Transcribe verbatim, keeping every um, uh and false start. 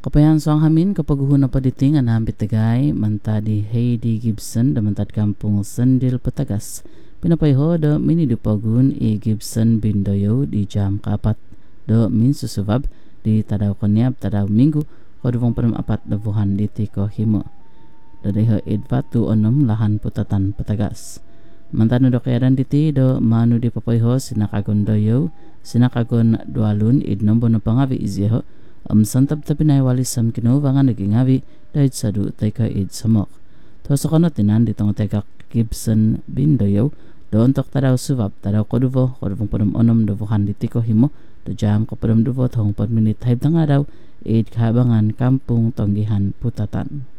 Kapayan soang hamin kapaguhon na paditing ang hambit tagay mantadi Heidi Gibson da mantad kampung Sendil Petagas. Pinapayho da minidupagun i Gibson Bindoyo di jam kaapat do min susubab di tadaw kanyab tadaw minggu koduvong padam apat da buhan di tiko himo. Dadaho idvat tu onom lahan putatan Petagas. Mantano do kayaran diti do manu di papayho sinakagon doyo sinakagon dualun id nombo no pangavi izyeho am santab tapinay wali sam kinuvangan naging ngavi dahil sadu teka id samok. To sa kono tinan ditong teka Gibson Bindoyo doon tok tadaw subab tadaw koduvo koduvong padam onom do buhan di tiko himo do jam ko padam duvo tong pad minit hayb tanga daw id kahabangan kampung tonggihan putatan.